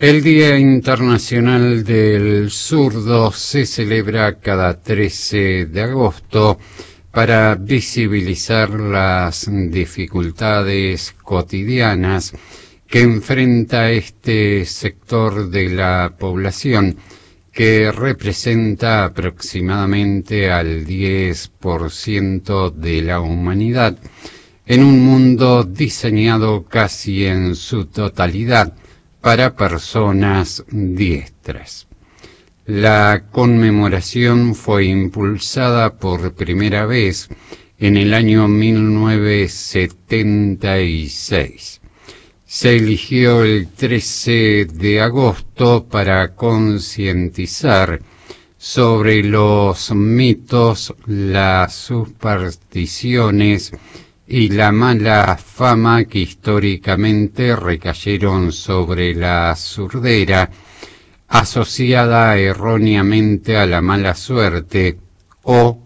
El Día Internacional del Zurdo se celebra cada 13 de agosto para visibilizar las dificultades cotidianas que enfrenta este sector de la población, que representa aproximadamente al 10% de la humanidad, en un mundo diseñado casi en su totalidad para personas diestras. La conmemoración fue impulsada por primera vez en el año 1976. Se eligió el 13 de agosto para concientizar sobre los mitos, las supersticiones y la mala fama que históricamente recayeron sobre la surdera, asociada erróneamente a la mala suerte o